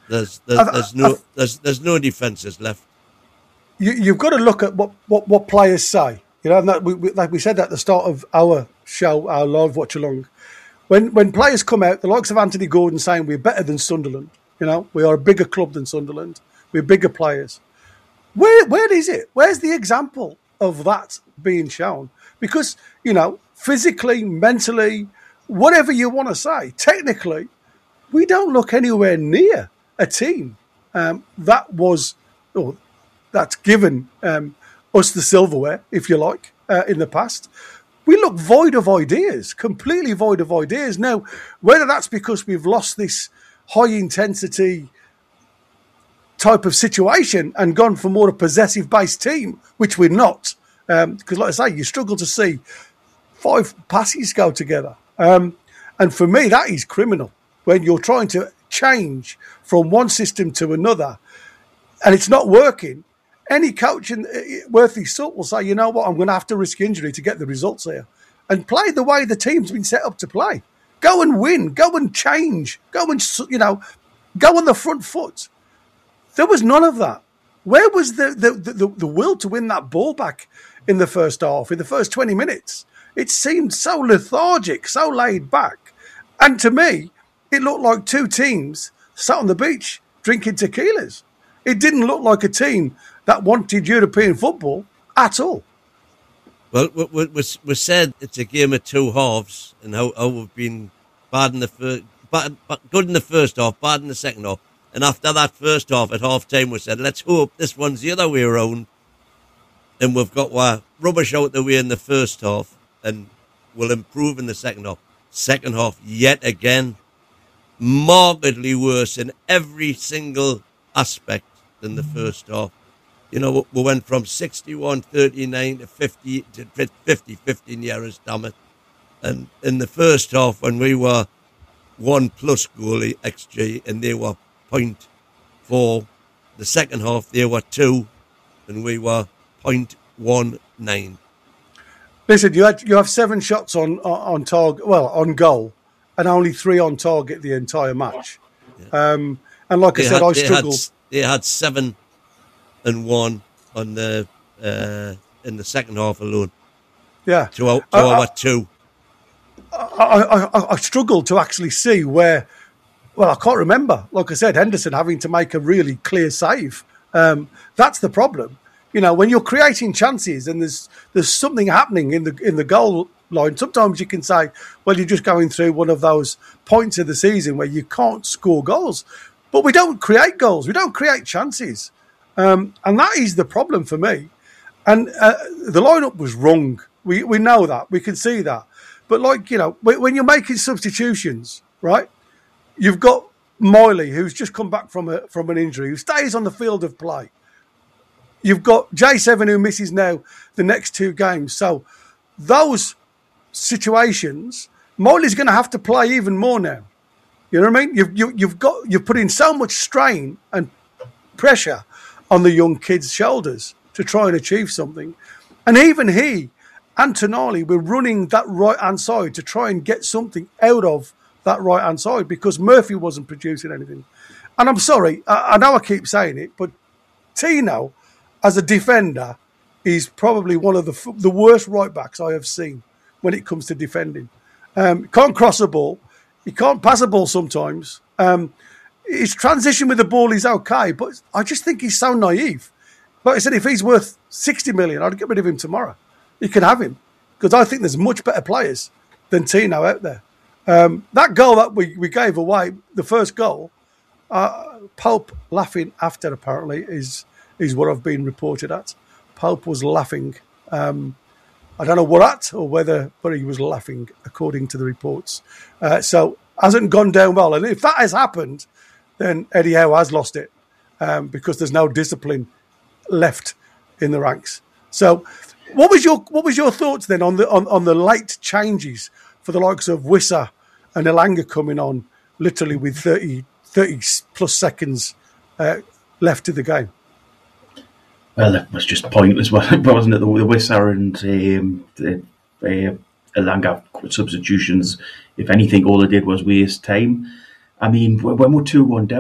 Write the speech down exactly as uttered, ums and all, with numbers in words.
There's there's, I, there's I, no there's there's no defences left. you, you've got to look at what, what, what players say. You know, and that we, we, like we said at the start of our show, our live watch along. When when players come out, the likes of Anthony Gordon saying we're better than Sunderland. You know, we are a bigger club than Sunderland. We're bigger players. Where where is it? Where's the example of that being shown? Because, you know, physically, mentally, whatever you want to say, technically, we don't look anywhere near a team um, that was, or that's given um, us the silverware, if you like, uh, in the past. We look void of ideas, completely void of ideas. Now, whether that's because we've lost this high-intensity type of situation and gone for more a possessive-based team, which we're not, because, um, like I say, you struggle to see five passes go together. Um, and for me, that is criminal. When you're trying to change from one system to another and it's not working, any coach in, uh, worth his salt will say, you know what, I'm going to have to risk injury to get the results here. And play the way the team's been set up to play. Go and win. Go and change. Go and, you know, go on the front foot. There was none of that. Where was the, the, the, the will to win that ball back in the first half, in the first twenty minutes? It seemed so lethargic, so laid back. And to me, it looked like two teams sat on the beach drinking tequilas. It didn't look like a team that wanted European football at all. Well, we, we, we said it's a game of two halves, and how, how we've been bad in the first, bad, good in the first half, bad in the second half. And after that first half, at half time, we said, let's hope this one's the other way around. And we've got uh, rubbish out the way in the first half, and we'll improve in the second half. Second half, yet again, markedly worse in every single aspect than the first half. You know, we went from sixty-one thirty-nine to fifty to fifty fifteen years, damn it. And in the first half, when we were one plus goalie X G and they were point four, the second half they were two and we were point one nine. Listen, you had you have seven shots on on target, well, on goal, and only three on target the entire match. Yeah. Um, and like they I said, had, I struggled. They had, they had seven and one on the uh, in the second half alone. Yeah, to our, to our two. I, I, I struggled to actually see where. Well, I can't remember. Like I said, Henderson having to make a really clear save. Um, that's the problem. You know, when you're creating chances and there's there's something happening in the in the goal line, sometimes you can say, well, you're just going through one of those points of the season where you can't score goals. But we don't create goals. We don't create chances. Um, and that is the problem for me. And uh, the lineup was wrong. We we know that. We can see that. But like, you know, when you're making substitutions, right, you've got Miley, who's just come back from a, from an injury, who stays on the field of play. You've got J seven, who misses now the next two games. So those situations, Miley's going to have to play even more now. You know what I mean? You've you, you've got you've put in so much strain and pressure on the young kid's shoulders to try and achieve something, and even he and Tonali were running that right hand side to try and get something out of that right hand side because Murphy wasn't producing anything. And I'm sorry, I, I know I keep saying it, but Tino, as a defender, is probably one of the the worst right backs I have seen when it comes to defending. Um, can't cross a ball. He can't pass a ball sometimes. Um, his transition with the ball is okay, but I just think he's so naive. Like I said, if he's worth sixty million, I'd get rid of him tomorrow. You can have him because I think there's much better players than Tino out there. Um, that goal that we, we gave away, the first goal, uh, Pope laughing after apparently is is what I've been reported at. Pope was laughing. Um, I don't know what at or whether, but he was laughing according to the reports. Uh, so hasn't gone down well. And if that has happened, then Eddie Howe has lost it um, because there's no discipline left in the ranks. So, what was your what was your thoughts then on the on, on the late changes for the likes of Wissa and Elanga coming on literally with thirty, thirty plus seconds uh, left to the game? Well, it was just pointless, wasn't it? The Wissa and um, the uh, Elanga substitutions, if anything, all they did was waste time. I mean, when we're two one down,